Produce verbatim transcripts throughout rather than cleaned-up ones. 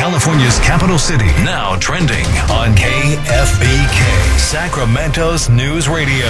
California's capital city, now trending on K F B K, Sacramento's News Radio.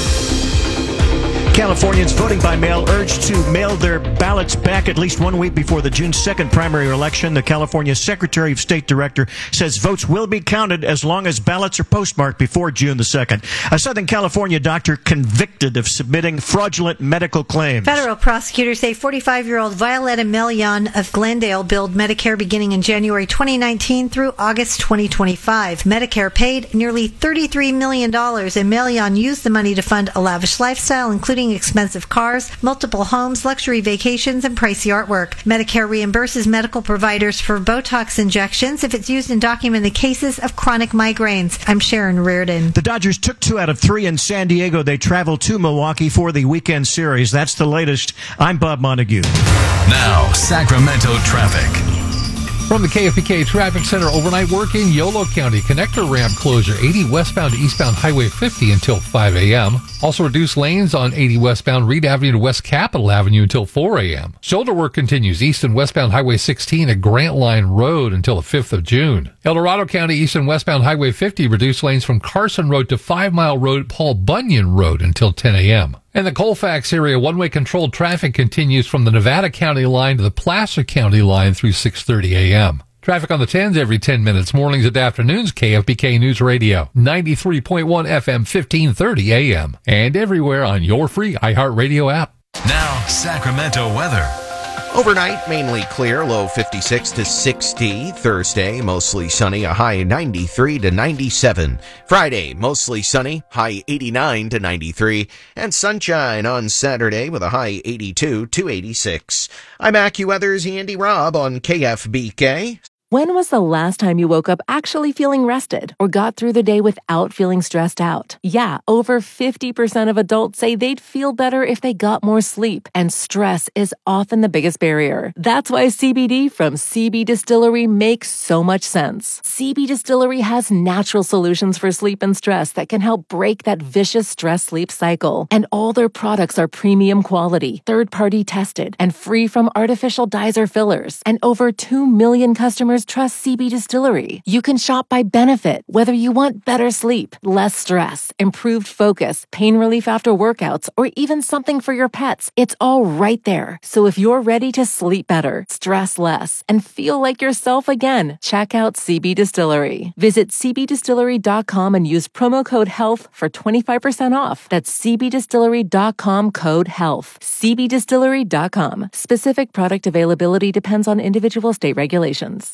Californians voting by mail urged to mail their ballots back at least one week before the June second primary election. The California Secretary of State Director says votes will be counted as long as ballots are postmarked before June the second. A Southern California doctor convicted of submitting fraudulent medical claims. Federal prosecutors say forty-five-year-old Violetta Melian of Glendale billed Medicare beginning in January twenty nineteen through August twenty twenty-five. Medicare paid nearly thirty-three million dollars, and Melian used the money to fund a lavish lifestyle, including expensive cars, multiple homes, luxury vacations, and pricey artwork. Medicare reimburses medical providers for Botox injections if it's used in documented cases of chronic migraines. I'm Sharon Reardon. The Dodgers took two out of three in San Diego. They travel to Milwaukee for the weekend series. That's the latest. I'm Bob Montague. Now, Sacramento traffic. From the K F B K Traffic Center, overnight work in Yolo County. Connector ramp closure, eighty westbound to eastbound Highway fifty until five a.m. Also reduced lanes on eighty westbound Reed Avenue to West Capitol Avenue until four a.m. Shoulder work continues east and westbound Highway sixteen at Grant Line Road until the fifth of June. El Dorado County east and westbound Highway fifty reduced lanes from Carson Road to Five Mile Road, Paul Bunyan Road until ten a.m. In the Colfax area, one-way controlled traffic continues from the Nevada County line to the Placer County line through six thirty a.m. Traffic on the tens every ten minutes, mornings and afternoons, K F B K News Radio, ninety-three point one F M, fifteen thirty a.m. And everywhere on your free iHeartRadio app. Now, Sacramento weather. Overnight, mainly clear, low fifty-six to sixty. Thursday, mostly sunny, a high ninety-three to ninety-seven. Friday, mostly sunny, high eighty-nine to ninety-three. And sunshine on Saturday with a high eighty-two to eighty-six. I'm AccuWeather's Andy Robb on K F B K. When was the last time you woke up actually feeling rested or got through the day without feeling stressed out? Yeah, over fifty percent of adults say they'd feel better if they got more sleep, and stress is often the biggest barrier. That's why C B D from C B Distillery makes so much sense. C B Distillery has natural solutions for sleep and stress that can help break that vicious stress-sleep cycle. And all their products are premium quality, third-party tested, and free from artificial dyes or fillers. And over two million customers trust C B Distillery. You can shop by benefit, whether you want better sleep, less stress, improved focus, pain relief after workouts, or even something for your pets. It's all right there. So if you're ready to sleep better, stress less, and feel like yourself again, check out C B Distillery. Visit c b distillery dot com and use promo code HEALTH for twenty-five percent off. That's c b distillery dot com code HEALTH. c b distillery dot com. Specific product availability depends on individual state regulations.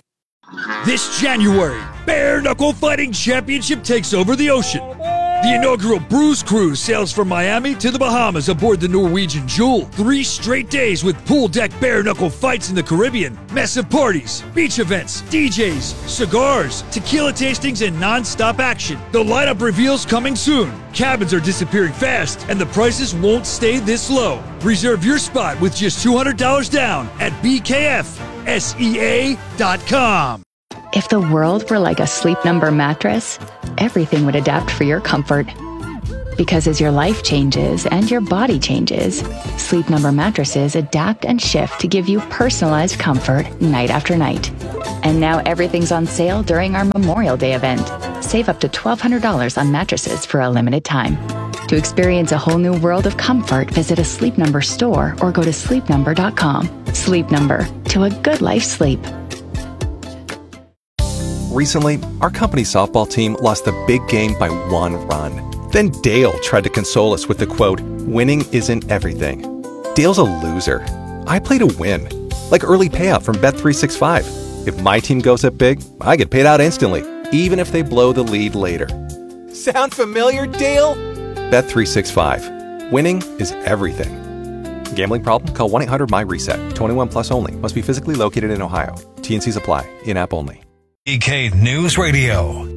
This January, Bare Knuckle Fighting Championship takes over the ocean. The inaugural Bruise Cruise sails from Miami to the Bahamas aboard the Norwegian Jewel. Three straight days with pool deck bare knuckle fights in the Caribbean, massive parties, beach events, D Js, cigars, tequila tastings, and non-stop action. The lineup reveals coming soon. Cabins are disappearing fast, and the prices won't stay this low. Reserve your spot with just two hundred dollars down at b k f s e a dot com. If the world were like a Sleep Number mattress, everything would adapt for your comfort. Because as your life changes and your body changes, Sleep Number mattresses adapt and shift to give you personalized comfort night after night. And now everything's on sale during our Memorial Day event. Save up to twelve hundred dollars on mattresses for a limited time. To experience a whole new world of comfort, visit a Sleep Number store or go to sleep number dot com. Sleep Number, to a good life sleep. Recently, our company softball team lost the big game by one run. Then Dale tried to console us with the quote, "Winning isn't everything." Dale's a loser. I play to win. Like early payout from Bet three sixty-five. If my team goes up big, I get paid out instantly, even if they blow the lead later. Sound familiar, Dale? Bet three sixty-five. Winning is everything. Gambling problem? Call one eight hundred M Y RESET. twenty-one plus only. Must be physically located in Ohio. T and C's apply. In-app only. K News Radio.